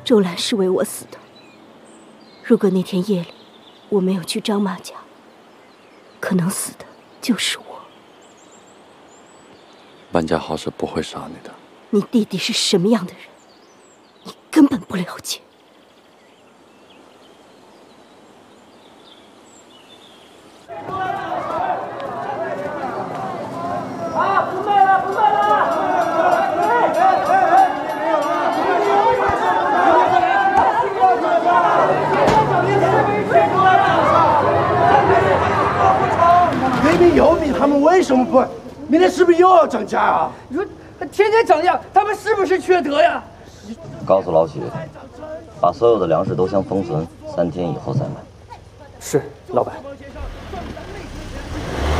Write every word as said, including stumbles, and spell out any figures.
周兰是为我死的。如果那天夜里我没有去张妈家，可能死的就是我。 万家豪是不会杀你的。 你弟弟是什么样的人，你根本不了解。 啊，不卖了，不卖了！ 明明有米，他们为什么不？明天是不是又要涨价啊？ 你说天天涨价，他们是不是缺德呀？ 告诉老许，把所有的粮食都先封存，三天以后再卖。 是，老板。